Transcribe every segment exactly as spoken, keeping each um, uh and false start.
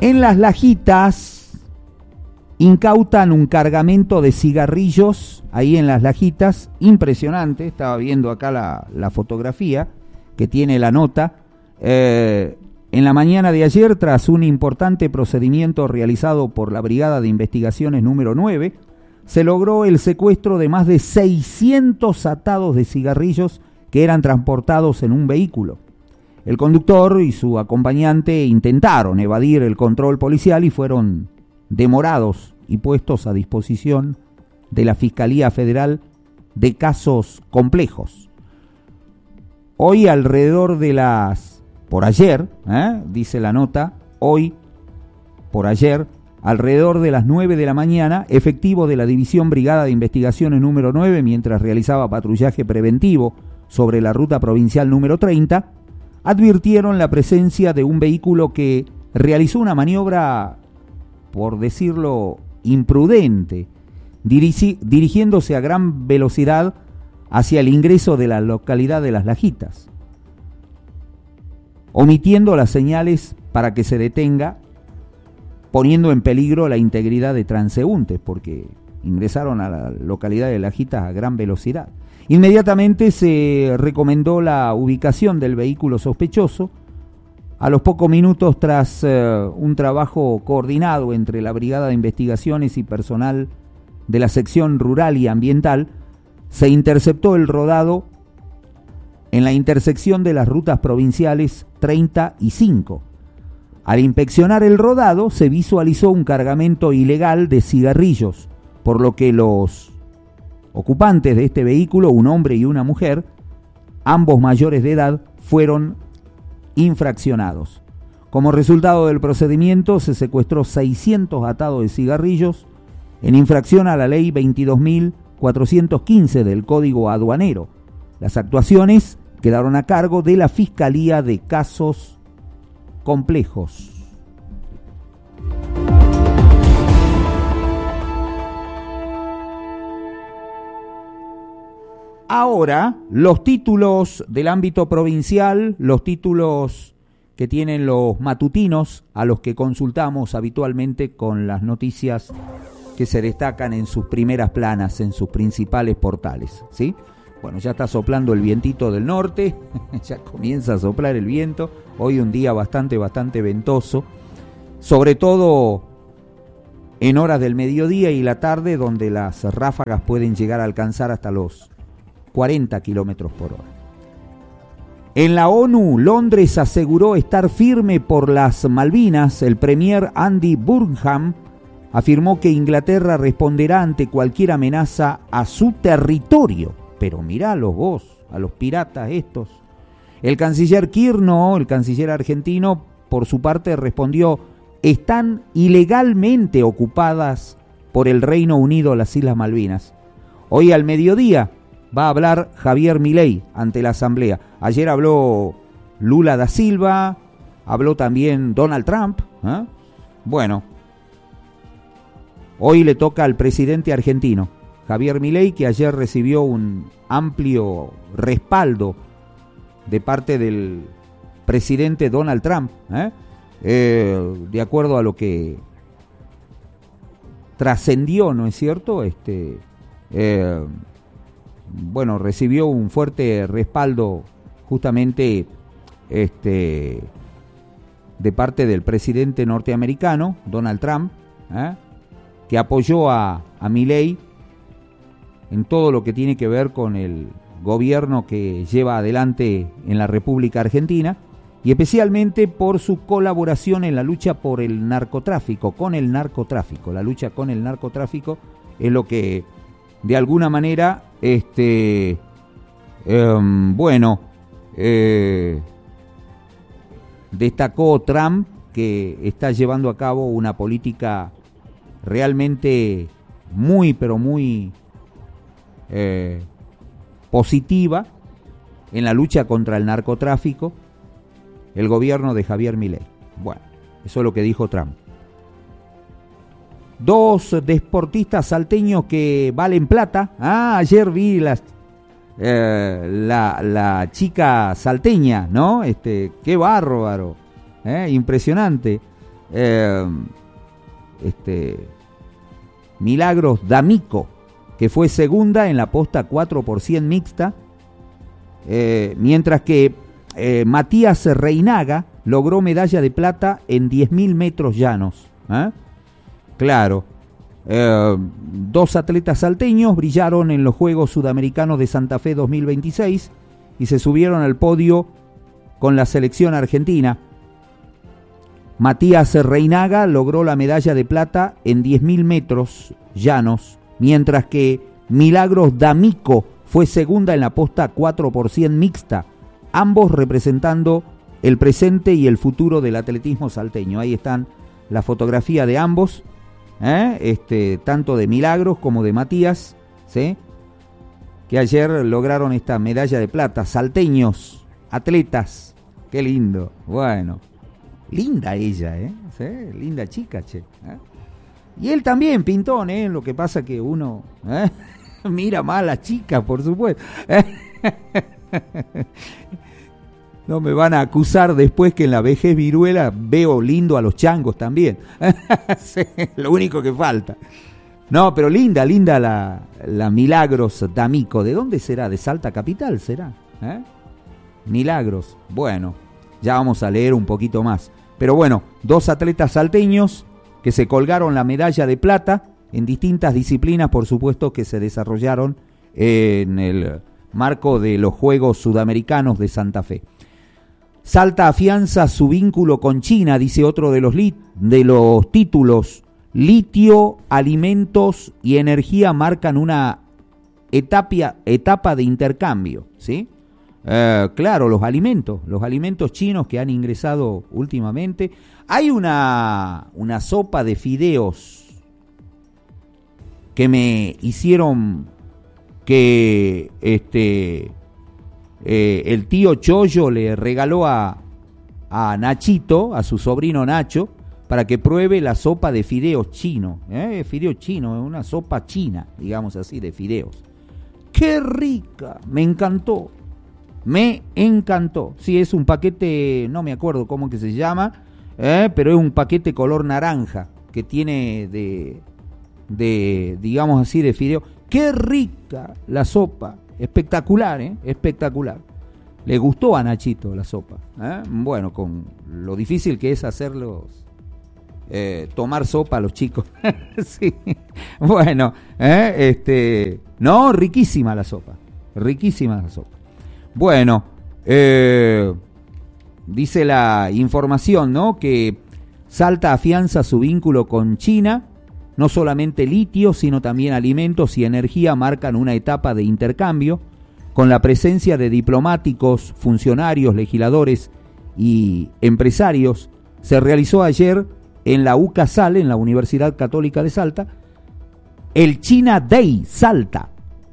En Las Lajitas incautan un cargamento de cigarrillos, ahí en Las Lajitas, impresionante. Estaba viendo acá la, la fotografía que tiene la nota. Eh, en la mañana de ayer, tras un importante procedimiento realizado por la Brigada de Investigaciones número nueve, se logró el secuestro de más de seiscientos atados de cigarrillos que eran transportados en un vehículo. El conductor y su acompañante intentaron evadir el control policial y fueron demorados y puestos a disposición de la Fiscalía Federal de Casos Complejos. Hoy alrededor de las... por ayer, ¿eh? dice la nota, hoy, por ayer, alrededor de las nueve de la mañana, efectivos de la División Brigada de Investigaciones número nueve, mientras realizaba patrullaje preventivo sobre la ruta provincial número treinta, advirtieron la presencia de un vehículo que realizó una maniobra, por decirlo, imprudente, dirigi- dirigiéndose a gran velocidad hacia el ingreso de la localidad de Las Lajitas, omitiendo las señales para que se detenga, poniendo en peligro la integridad de transeúntes, porque ingresaron a la localidad de Las Lajitas a gran velocidad. Inmediatamente se recomendó la ubicación del vehículo sospechoso. A los pocos minutos, tras eh, un trabajo coordinado entre la Brigada de Investigaciones y personal de la sección rural y ambiental, se interceptó el rodado en la intersección de las rutas provinciales treinta y cinco. Al inspeccionar el rodado, se visualizó un cargamento ilegal de cigarrillos, por lo que los ocupantes de este vehículo, un hombre y una mujer, ambos mayores de edad, fueron infraccionados. Como resultado del procedimiento, se secuestró seiscientos atados de cigarrillos en infracción a la ley veintidós mil cuatrocientos quince del Código Aduanero. Las actuaciones quedaron a cargo de la Fiscalía de Casos Complejos. Ahora, los títulos del ámbito provincial, los títulos que tienen los matutinos a los que consultamos habitualmente con las noticias que se destacan en sus primeras planas, en sus principales portales, ¿sí? Bueno, ya está soplando el vientito del norte, ya comienza a soplar el viento, hoy un día bastante, bastante ventoso, sobre todo en horas del mediodía y la tarde, donde las ráfagas pueden llegar a alcanzar hasta los cuarenta kilómetros por hora. En la ONU, Londres aseguró estar firme por las Malvinas. El premier Andy Burnham afirmó que Inglaterra responderá ante cualquier amenaza a su territorio. Pero míralos vos, a los piratas estos. El canciller Kirno, el canciller argentino, por su parte respondió: están ilegalmente ocupadas por el Reino Unido las Islas Malvinas. Hoy al mediodía va a hablar Javier Milei ante la Asamblea. Ayer habló Lula da Silva, habló también Donald Trump. ¿eh? Bueno, hoy le toca al presidente argentino, Javier Milei, que ayer recibió un amplio respaldo de parte del presidente Donald Trump, ¿eh? Eh, de acuerdo a lo que trascendió, ¿no es cierto? Este... Eh, bueno, recibió un fuerte respaldo justamente este, de parte del presidente norteamericano, Donald Trump, ¿eh? que apoyó a, a Milei en todo lo que tiene que ver con el gobierno que lleva adelante en la República Argentina, y especialmente por su colaboración en la lucha por el narcotráfico, con el narcotráfico. La lucha con el narcotráfico es lo que de alguna manera, este, eh, bueno, eh, destacó Trump, que está llevando a cabo una política realmente muy, pero muy eh, positiva en la lucha contra el narcotráfico, el gobierno de Javier Milei. Bueno, eso es lo que dijo Trump. Dos deportistas salteños que valen plata. Ah, ayer vi las, eh, la, la chica salteña, ¿no? Este, qué bárbaro, ¿eh? Impresionante. eh, este, Milagros D'Amico, que fue segunda en la posta cuatro por cien mixta, eh, mientras que eh, Matías Reinaga logró medalla de plata en diez mil metros llanos. ¿eh? Claro, eh, dos atletas salteños brillaron en los Juegos Sudamericanos de Santa Fe dos mil veintiséis y se subieron al podio con la selección argentina. Matías Reinaga logró la medalla de plata en diez mil metros llanos, mientras que Milagros D'Amico fue segunda en la posta cuatro por cien mixta, ambos representando el presente y el futuro del atletismo salteño. Ahí están la fotografía de ambos, ¿eh? este, tanto de Milagros como de Matías, ¿sí? que ayer lograron esta medalla de plata. Salteños, atletas, qué lindo. Bueno, linda ella, ¿eh? ¿Sí? Linda chica, che. ¿eh? Y él también, pintón, ¿eh? Lo que pasa que uno ¿eh? mira más a las chicas, por supuesto. No me van a acusar después que en la vejez viruela veo lindo a los changos también. Sí, lo único que falta. No, pero linda, linda la, la Milagros D'Amico. ¿De dónde será? ¿De Salta Capital será? ¿Eh? Milagros. Bueno, ya vamos a leer un poquito más. Pero bueno, dos atletas salteños que se colgaron la medalla de plata en distintas disciplinas, por supuesto, que se desarrollaron en el marco de los Juegos Sudamericanos de Santa Fe. Salta afianza su vínculo con China, dice otro de los, lit- de los títulos. Litio, alimentos y energía marcan una etapa, etapa de intercambio, ¿sí? Eh, claro, los alimentos, los alimentos chinos que han ingresado últimamente. Hay una, una sopa de fideos que me hicieron que este eh, el tío Chollo le regaló a, a Nachito, a su sobrino Nacho, para que pruebe la sopa de fideos chino. ¿eh? Fideo chino, una sopa china, digamos así, de fideos. ¡Qué rica! Me encantó. Me encantó. Sí, es un paquete, no me acuerdo cómo que se llama, eh, pero es un paquete color naranja que tiene de, de, digamos así, de fideo. ¡Qué rica la sopa! Espectacular, ¿eh? Espectacular. Le gustó a Nachito la sopa. ¿eh? Bueno, con lo difícil que es hacerlos, eh, tomar sopa a los chicos. Sí. Bueno, ¿eh? este, no, riquísima la sopa. Riquísima la sopa. Bueno, eh, dice la información, ¿no? Que Salta afianza su vínculo con China. No solamente litio, sino también alimentos y energía marcan una etapa de intercambio, con la presencia de diplomáticos, funcionarios, legisladores y empresarios. Se realizó ayer en la U C A SAL, en la Universidad Católica de Salta, el China Day Salta.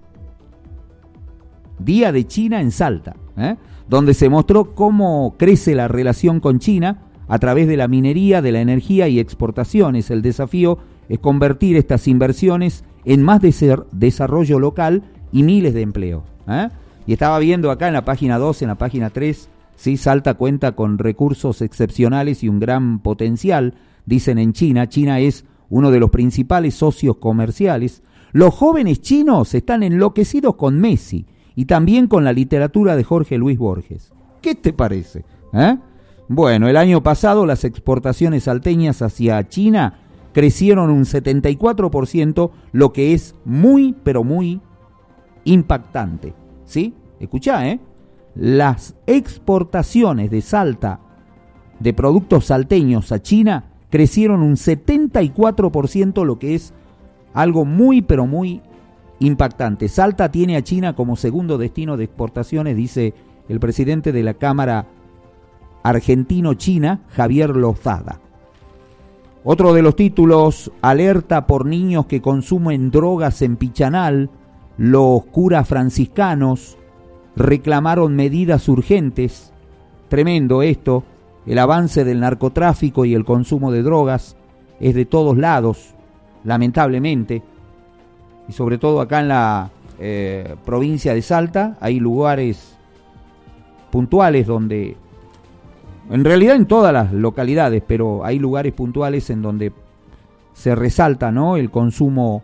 Día de China en Salta, ¿eh? donde se mostró cómo crece la relación con China a través de la minería, de la energía y exportaciones. El desafío es convertir estas inversiones en más de ser desarrollo local y miles de empleos. ¿eh? Y estaba viendo acá en la página dos, en la página tres, ¿sí? Salta cuenta con recursos excepcionales y un gran potencial, dicen en China. China es uno de los principales socios comerciales. Los jóvenes chinos están enloquecidos con Messi y también con la literatura de Jorge Luis Borges. ¿Qué te parece? ¿Eh? Bueno, el año pasado las exportaciones salteñas hacia China crecieron un setenta y cuatro por ciento, lo que es muy, pero muy impactante. ¿Sí? Escuchá, ¿eh? Las exportaciones de Salta, de productos salteños a China, crecieron un setenta y cuatro por ciento, lo que es algo muy, pero muy impactante. Salta tiene a China como segundo destino de exportaciones, dice el presidente de la Cámara Argentino-China, Javier Lozada. Otro de los títulos: alerta por niños que consumen drogas en Pichanal. Los curas franciscanos reclamaron medidas urgentes. Tremendo esto. El avance del narcotráfico y el consumo de drogas es de todos lados, lamentablemente. Y sobre todo acá en la eh, provincia de Salta hay lugares puntuales donde En realidad en todas las localidades, pero hay lugares puntuales en donde se resalta, ¿no?, el consumo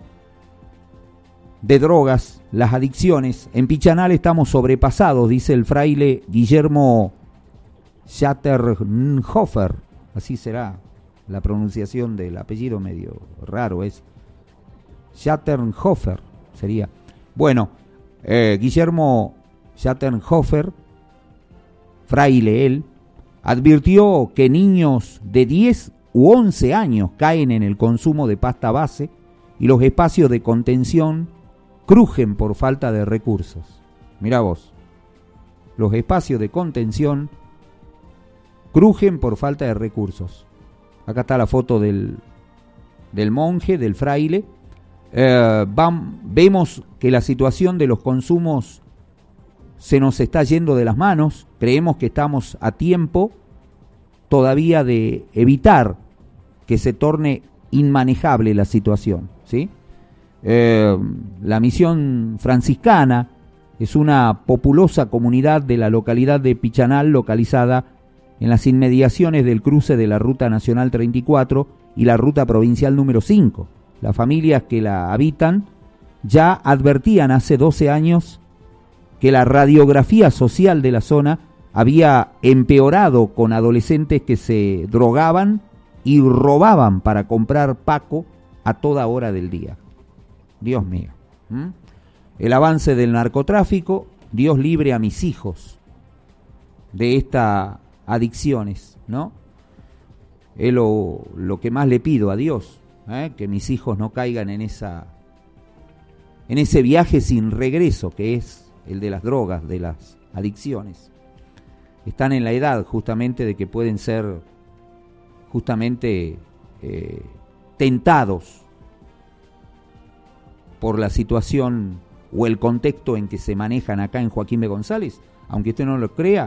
de drogas, las adicciones. En Pichanal estamos sobrepasados, dice el fraile Guillermo Schattenhofer, así será la pronunciación del apellido, medio raro es, Schattenhofer sería. Bueno, eh, Guillermo Schattenhofer, fraile él, advirtió que niños de diez u once años caen en el consumo de pasta base y los espacios de contención crujen por falta de recursos. Mirá vos, los espacios de contención crujen por falta de recursos. Acá está la foto del, del monje, del fraile. Eh, van, vemos que la situación de los consumos se nos está yendo de las manos. Creemos que estamos a tiempo todavía de evitar que se torne inmanejable la situación, ¿sí? Eh, la misión franciscana es una populosa comunidad de la localidad de Pichanal, localizada en las inmediaciones del cruce de la Ruta Nacional treinta y cuatro y la Ruta Provincial número cinco. Las familias que la habitan ya advertían hace doce años que la radiografía social de la zona había empeorado, con adolescentes que se drogaban y robaban para comprar paco a toda hora del día. Dios mío. ¿Mm? El avance del narcotráfico, Dios libre a mis hijos de estas adicciones, ¿no? Es lo, lo que más le pido a Dios, ¿eh? Que mis hijos no caigan en esa, en ese viaje sin regreso que es el de las drogas, de las adicciones. Están en la edad justamente de que pueden ser justamente eh, tentados por la situación o el contexto en que se manejan acá en Joaquín B. González. Aunque usted no lo crea,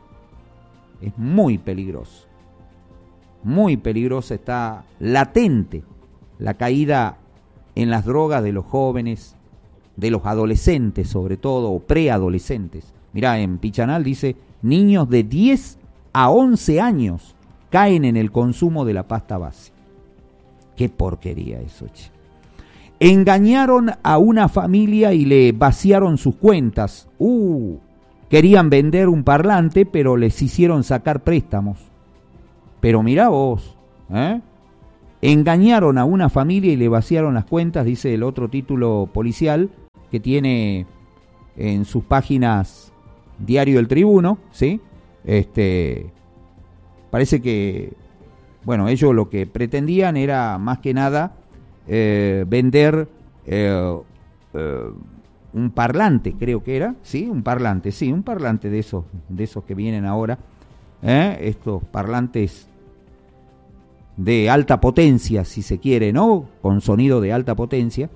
es muy peligroso. Muy peligrosa, está latente la caída en las drogas de los jóvenes, de los adolescentes sobre todo, o preadolescentes. Mirá, en Pichanal dice, niños de diez a once años caen en el consumo de la pasta base. Qué porquería eso, che. Engañaron a una familia y le vaciaron sus cuentas. Uh, querían vender un parlante, pero les hicieron sacar préstamos. Pero mirá vos, ¿eh? Engañaron a una familia y le vaciaron las cuentas, dice el otro título policial que tiene en sus páginas Diario El Tribuno, ¿sí? Este, parece que, bueno, ellos lo que pretendían era más que nada eh, vender eh, eh, un parlante, creo que era, ¿sí? Un parlante, sí, un parlante de esos, de esos que vienen ahora, ¿eh? Estos parlantes de alta potencia, si se quiere, ¿no? Con sonido de alta potencia.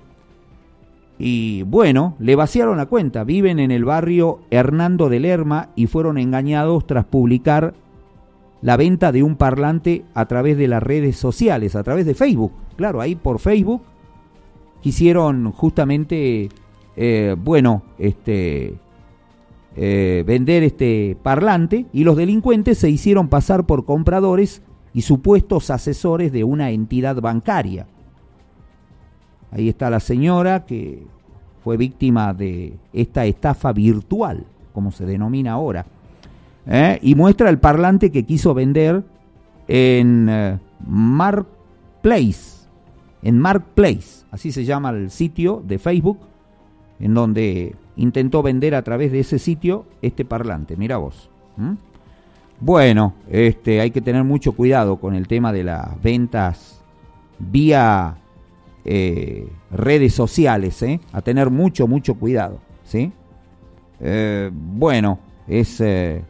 Y bueno, le vaciaron la cuenta. Viven en el barrio Hernando de Lerma y fueron engañados tras publicar la venta de un parlante a través de las redes sociales, a través de Facebook. Claro, ahí por Facebook quisieron justamente, eh, bueno, este, eh, vender este parlante, y los delincuentes se hicieron pasar por compradores y supuestos asesores de una entidad bancaria. Ahí está la señora que fue víctima de esta estafa virtual, como se denomina ahora, ¿eh? Y muestra el parlante que quiso vender en eh, Marketplace, en Marketplace, así se llama el sitio de Facebook, en donde intentó vender a través de ese sitio este parlante. Mira vos. ¿Mm? Bueno, este, hay que tener mucho cuidado con el tema de las ventas vía eh, redes sociales, ¿eh? A tener mucho, mucho cuidado, ¿sí? Eh, bueno, es eh,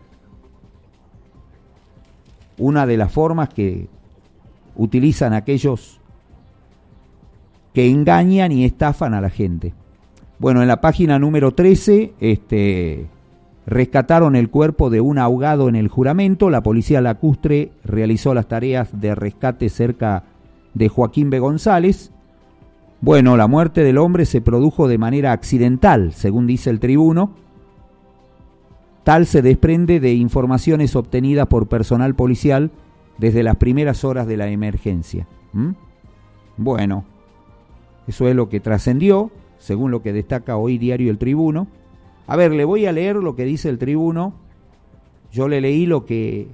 una de las formas que utilizan aquellos que engañan y estafan a la gente. Bueno, en la página número trece, este... rescataron el cuerpo de un ahogado en el Juramento. La policía lacustre realizó las tareas de rescate cerca de Joaquín B. González. Bueno, la muerte del hombre se produjo de manera accidental, según dice el Tribuno. Tal se desprende de informaciones obtenidas por personal policial desde las primeras horas de la emergencia. ¿Mm? Bueno, eso es lo que trascendió, según lo que destaca hoy Diario El Tribuno. A ver, le voy a leer lo que dice el Tribuno. Yo le leí lo que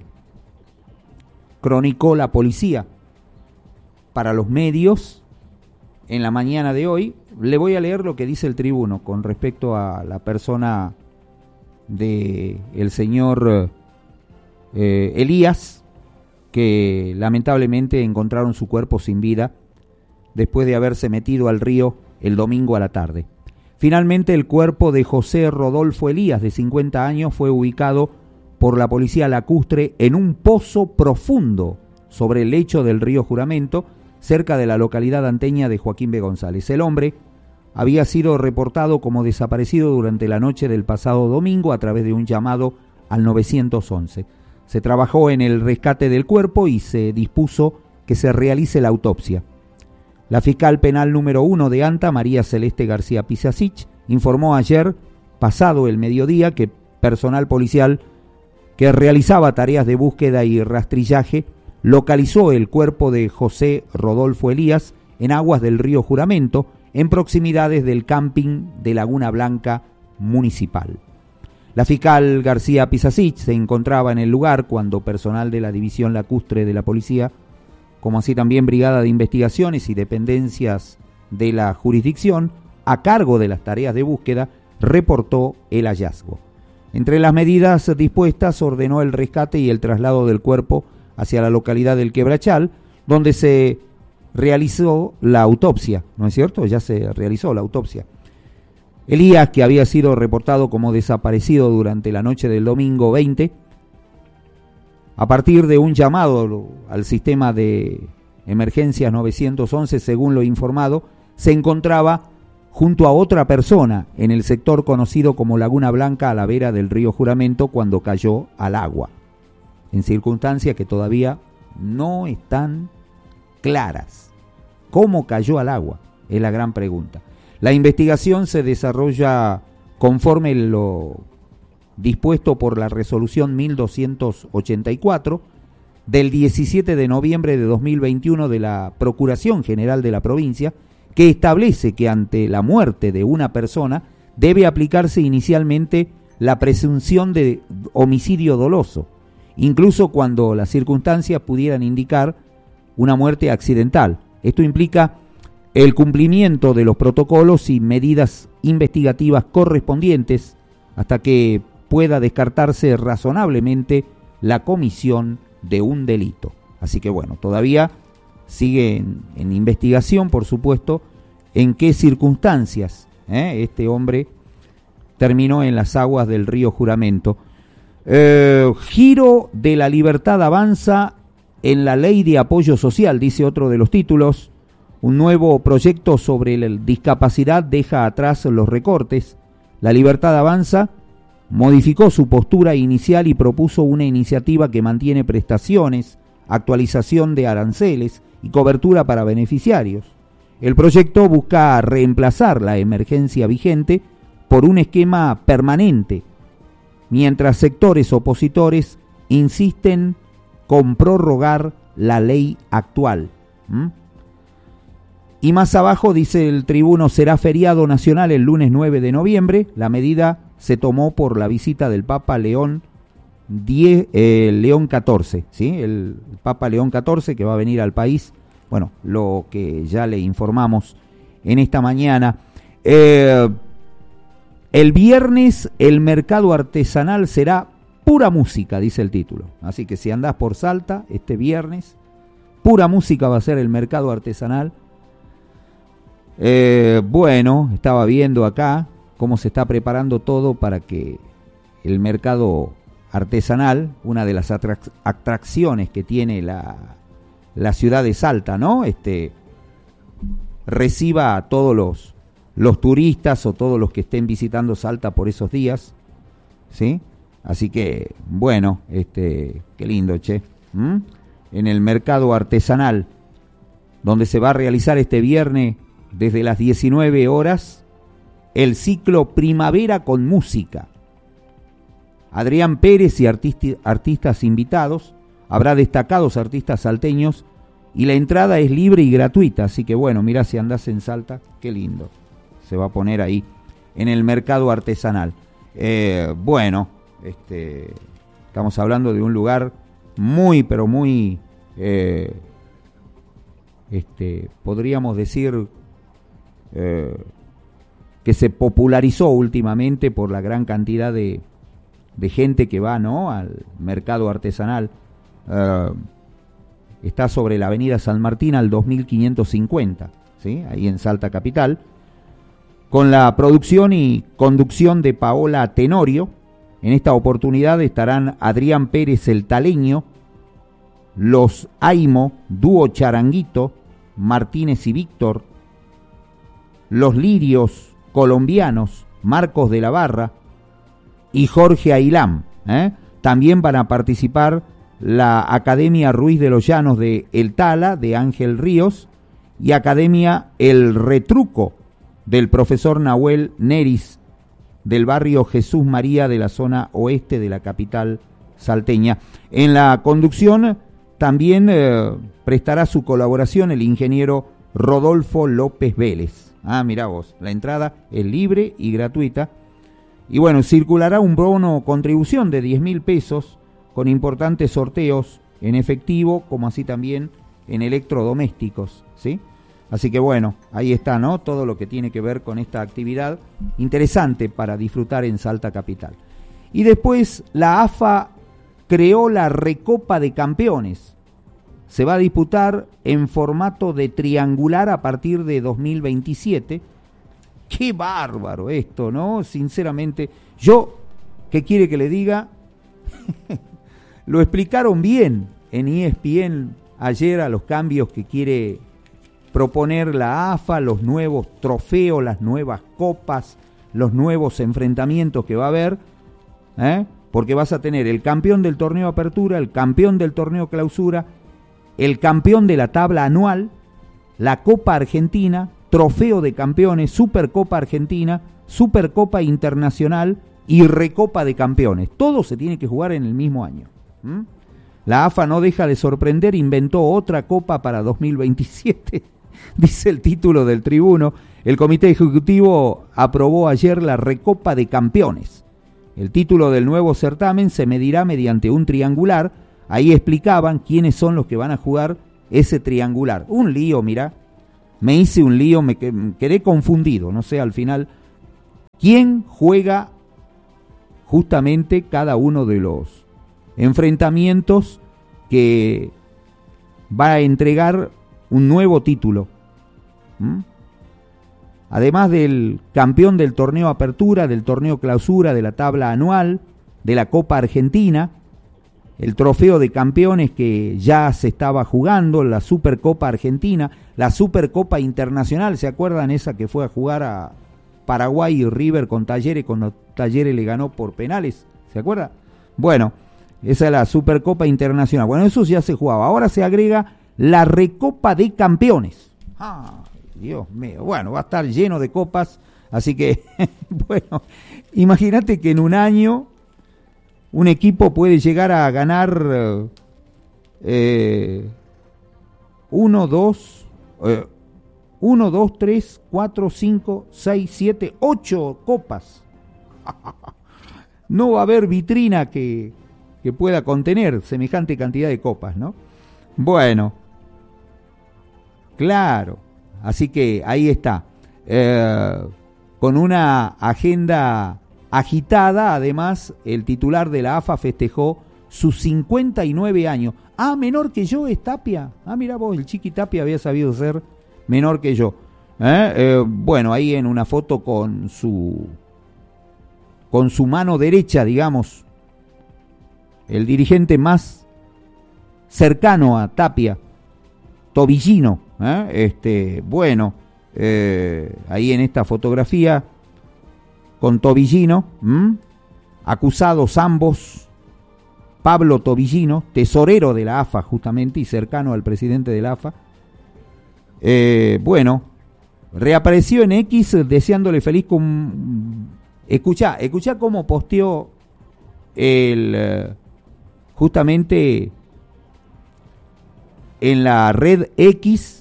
cronicó la policía para los medios en la mañana de hoy. Le voy a leer lo que dice el Tribuno con respecto a la persona de el señor eh, Elías, que lamentablemente encontraron su cuerpo sin vida después de haberse metido al río el domingo a la tarde. Finalmente, el cuerpo de José Rodolfo Elías, de cincuenta años, fue ubicado por la policía lacustre en un pozo profundo sobre el lecho del río Juramento, cerca de la localidad anteña de Joaquín B. González. El hombre había sido reportado como desaparecido durante la noche del pasado domingo a través de un llamado al nueve once. Se trabajó en el rescate del cuerpo y se dispuso que se realice la autopsia. La fiscal penal número uno de ANTA, María Celeste García Pisasich, informó ayer, pasado el mediodía, que personal policial que realizaba tareas de búsqueda y rastrillaje localizó el cuerpo de José Rodolfo Elías en aguas del río Juramento, en proximidades del camping de Laguna Blanca municipal. La fiscal García Pisasich se encontraba en el lugar cuando personal de la división lacustre de la policía, como así también Brigada de Investigaciones y dependencias de la jurisdicción, a cargo de las tareas de búsqueda, reportó el hallazgo. Entre las medidas dispuestas, ordenó el rescate y el traslado del cuerpo hacia la localidad del Quebrachal, donde se realizó la autopsia, ¿no es cierto? Ya se realizó la autopsia. Elías, que había sido reportado como desaparecido durante la noche del domingo veinte, a partir de un llamado al sistema de emergencias nueve once, según lo informado, se encontraba junto a otra persona en el sector conocido como Laguna Blanca, a la vera del río Juramento, cuando cayó al agua, en circunstancias que todavía no están claras. ¿Cómo cayó al agua? Es la gran pregunta. La investigación se desarrolla conforme lo dispuesto por la resolución mil doscientos ochenta y cuatro del diecisiete de noviembre de dos mil veintiuno de la Procuración General de la provincia, que establece que ante la muerte de una persona debe aplicarse inicialmente la presunción de homicidio doloso, incluso cuando las circunstancias pudieran indicar una muerte accidental. Esto implica el cumplimiento de los protocolos y medidas investigativas correspondientes hasta que pueda descartarse razonablemente la comisión de un delito. Así que bueno, todavía sigue en, en investigación, por supuesto, en qué circunstancias ¿eh? este hombre terminó en las aguas del río Juramento. Eh, giro de la libertad avanza en la ley de apoyo social, dice otro de los títulos. Un nuevo proyecto sobre la discapacidad deja atrás los recortes. La libertad avanza modificó su postura inicial y propuso una iniciativa que mantiene prestaciones, actualización de aranceles y cobertura para beneficiarios. El proyecto busca reemplazar la emergencia vigente por un esquema permanente, mientras sectores opositores insisten con prorrogar la ley actual. ¿Mm? Y más abajo dice el Tribuno: será feriado nacional el lunes nueve de noviembre. La medida se tomó por la visita del Papa León diez, eh, León catorce, ¿sí? El Papa León catorce, que va a venir al país. Bueno, lo que ya le informamos en esta mañana. Eh, el viernes el mercado artesanal será pura música, dice el título. Así que si andás por Salta este viernes, pura música va a ser el mercado artesanal. Eh, bueno, estaba viendo acá cómo se está preparando todo para que el mercado artesanal, una de las atrac- atracciones que tiene la, la ciudad de Salta, ¿no? Este, reciba a todos los, los turistas o todos los que estén visitando Salta por esos días, ¿sí? Así que, bueno, este, qué lindo, che. ¿Mm? En el mercado artesanal, donde se va a realizar este viernes desde las diecinueve horas el ciclo Primavera con Música. Adrián Pérez y artisti- artistas invitados. Habrá destacados artistas salteños y la entrada es libre y gratuita. Así que bueno, mirá, si andás en Salta, qué lindo. Se va a poner ahí en el mercado artesanal. Eh, bueno, este, estamos hablando de un lugar muy, pero muy, eh, este, podríamos decir, eh, que se popularizó últimamente por la gran cantidad de, de gente que va, ¿no?, al mercado artesanal. Uh, está sobre la avenida San Martín al dos mil quinientos cincuenta, ¿sí?, ahí en Salta capital, con la producción y conducción de Paola Tenorio. En esta oportunidad estarán Adrián Pérez el Taleño, Los Aimo, Dúo Charanguito, Martínez y Víctor, Los Lirios Colombianos, Marcos de la Barra y Jorge Ailán. ¿eh? También van a participar la Academia Ruiz de los Llanos de El Tala, de Ángel Ríos, y Academia El Retruco, del profesor Nahuel Neris, del barrio Jesús María de la zona oeste de la capital salteña. En la conducción también eh, prestará su colaboración el ingeniero Rodolfo López Vélez. Ah, mirá vos, la entrada es libre y gratuita. Y bueno, circulará un bono contribución de diez mil pesos con importantes sorteos en efectivo, como así también en electrodomésticos, ¿sí? Así que bueno, ahí está, ¿no?, todo lo que tiene que ver con esta actividad interesante para disfrutar en Salta capital. Y después la A F A creó la Recopa de Campeones. Se va a disputar en formato de triangular a partir de dos mil veintisiete. ¡Qué bárbaro esto!, ¿no? Sinceramente, yo, ¿qué quiere que le diga? Lo explicaron bien en E S P N ayer a los cambios que quiere proponer la A F A, los nuevos trofeos, las nuevas copas, los nuevos enfrentamientos que va a haber, ¿eh? Porque vas a tener el campeón del torneo Apertura, el campeón del torneo Clausura, el campeón de la tabla anual, la Copa Argentina, Trofeo de Campeones, Supercopa Argentina, Supercopa Internacional y Recopa de Campeones. Todo se tiene que jugar en el mismo año. ¿Mm? La A F A no deja de sorprender, inventó otra copa para dos mil veintisiete, dice el título del Tribuno. El Comité Ejecutivo aprobó ayer la Recopa de Campeones. El título del nuevo certamen se medirá mediante un triangular. Ahí explicaban quiénes son los que van a jugar ese triangular. Un lío, mirá. Me hice un lío, me quedé confundido. No sé, al final, quién juega justamente cada uno de los enfrentamientos que va a entregar un nuevo título. ¿Mm? Además del campeón del torneo Apertura, del torneo Clausura, de la tabla anual, de la Copa Argentina, el trofeo de campeones que ya se estaba jugando, la Supercopa Argentina, la Supercopa Internacional, ¿se acuerdan esa que fue a jugar a Paraguay y River con Talleres, cuando Talleres le ganó por penales? ¿Se acuerda? Bueno, esa es la Supercopa Internacional. Bueno, eso ya se jugaba. Ahora se agrega la Recopa de Campeones. ¡Ah, Dios mío! Bueno, va a estar lleno de copas, así que, bueno, imagínate que en un año un equipo puede llegar a ganar eh, uno, dos, eh, uno, dos, tres, cuatro, cinco, seis, siete, ocho copas. No va a haber vitrina que, que pueda contener semejante cantidad de copas, ¿no? Bueno, claro, así que ahí está, eh, con una agenda agitada. Además, el titular de la A F A festejó sus cincuenta y nueve años. Ah, menor que yo es Tapia. Ah, mira vos, el Chiqui Tapia había sabido ser menor que yo. ¿Eh? Eh, bueno, ahí en una foto con su con su mano derecha, digamos, el dirigente más cercano a Tapia, Tobillino. ¿eh? Este, bueno, eh, ahí en esta fotografía con Tobillino, ¿m? acusados ambos, Pablo Tobillino, tesorero de la A F A justamente y cercano al presidente de la A F A, eh, bueno, reapareció en X deseándole feliz con... Escuchá, escuchá cómo posteó el, eh, justamente en la red X,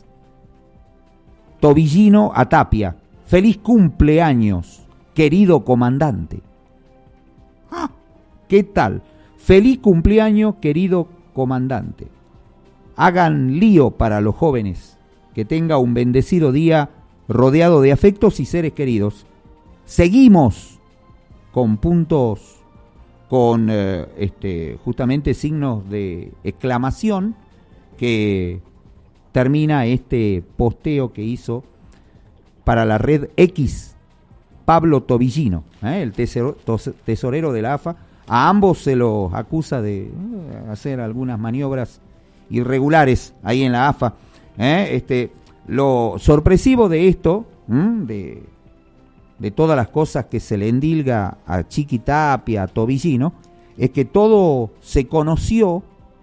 Tobillino a Tapia. Feliz cumpleaños, querido comandante. Ah, ¿qué tal? Feliz cumpleaños, querido comandante. Hagan lío para los jóvenes. Que tenga un bendecido día rodeado de afectos y seres queridos. Seguimos con puntos, con eh, este, justamente signos de exclamación que termina este posteo que hizo para la red X Pablo Tobillino, ¿eh? el tesoro, tesorero de la A F A. A ambos se los acusa de eh, hacer algunas maniobras irregulares ahí en la A F A. ¿eh? Este, lo sorpresivo de esto, ¿m? de de todas las cosas que se le endilga a Chiqui Tapia, a Tobillino, es que todo se conoció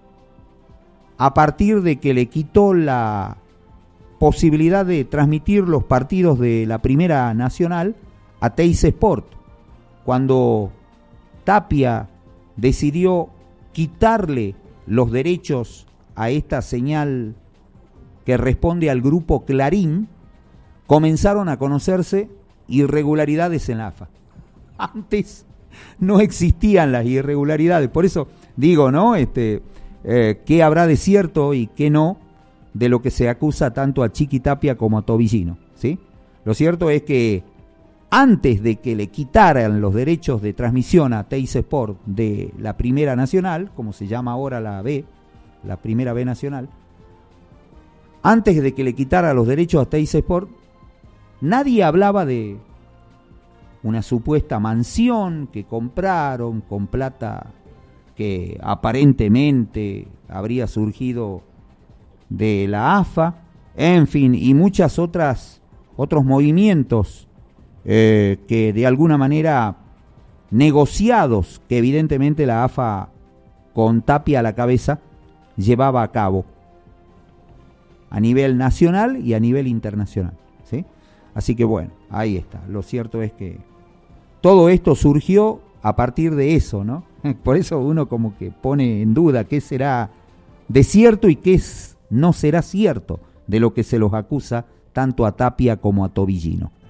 a partir de que le quitó la posibilidad de transmitir los partidos de la Primera Nacional a Teis Sport. Cuando Tapia decidió quitarle los derechos a esta señal que responde al grupo Clarín, comenzaron a conocerse irregularidades en la A F A. Antes no existían las irregularidades, por eso digo, ¿no? Este, eh, ¿qué habrá de cierto y qué no de lo que se acusa tanto a Chiqui Tapia como a Tobillino? ¿Sí? Lo cierto es que antes de que le quitaran los derechos de transmisión a Teis Sport de la Primera Nacional, como se llama ahora la B, la Primera B Nacional, antes de que le quitara los derechos a Teis Sport, nadie hablaba de una supuesta mansión que compraron con plata que aparentemente habría surgido de la A F A, en fin, y muchas otras otros movimientos eh, que de alguna manera negociados que evidentemente la A F A con Tapia a la cabeza llevaba a cabo a nivel nacional y a nivel internacional, ¿sí? Así que bueno, ahí está. Lo cierto es que todo esto surgió a partir de eso, ¿no? Por eso uno como que pone en duda qué será de cierto y qué es, no será cierto de lo que se los acusa tanto a Tapia como a Tobillino.